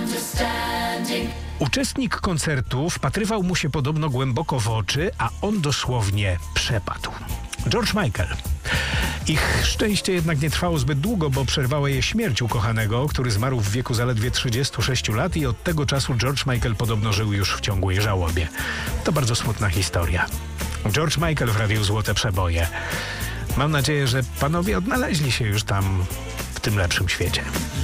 Uczestnik koncertu wpatrywał mu się podobno głęboko w oczy, a on dosłownie przepadł. George Michael. Ich szczęście jednak nie trwało zbyt długo, bo przerwała je śmierć ukochanego, który zmarł w wieku zaledwie 36 lat i od tego czasu George Michael podobno żył już w ciągłej żałobie. To bardzo smutna historia. George Michael w Radiu Złote Przeboje. Mam nadzieję, że panowie odnaleźli się już tam w tym lepszym świecie.